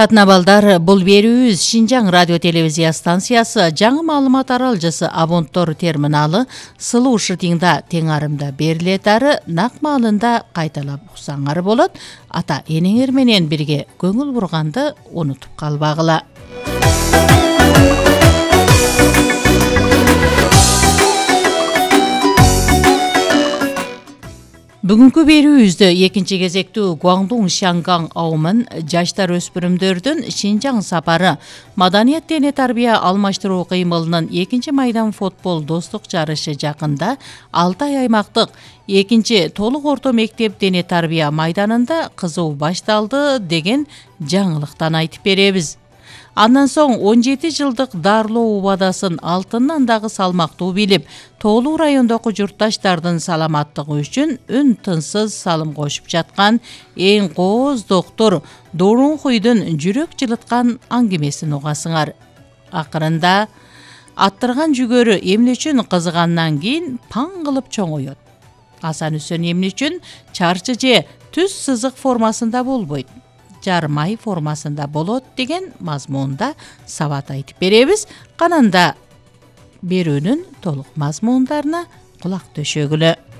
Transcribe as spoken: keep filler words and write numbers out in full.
Урматтуу балдар, бул берүүбүз Шинжаң радио телевизия станциясы жаңы маалымат аралжысы абонттор терминалы сылуу шыртиңда теңарымда берилетары нак маалында кайталап уксаңар болот. Ата энеңер менен бирге көңүл бурганды унутуп калбагыла. Бүгүнкү берүүбүздө экинчи кезектүү Гуаңдун Шаңгаң аумын жаштар өспүрүмдөрдүн Шинжаң сапары маданият дене тарбия алмаштыруу кыймылынын экинчи майдан футбол достук жарышы жакында Алтай аймактык экинчи толук орто мектеп дене тарбия майданында кызуу башталды деген жаңылыктан айтып беребиз. Андан соң он жети жылдык дарылоо убадасын алтындан дагы салмактуу билип, Тоолуу райондогу журтташтардын саламаттыгы үчүн үн тынсыз салым кошуп жаткан эң кооз доктор Дорунхуйдун жүрөк жылыткан аңгемесин угасыңар. Акырында аттырган жүгөрү эмне үчүн кызыгандан кийин паң кылып чоңойот. Асан Үсөн эмне үчүн чарчы же түз сызык формасында болбойт, жармай формасында болот деген мазмунда сабат айтып беребиз. Кананда берүүнүн толук мазмундарына кулак төшөгүлө.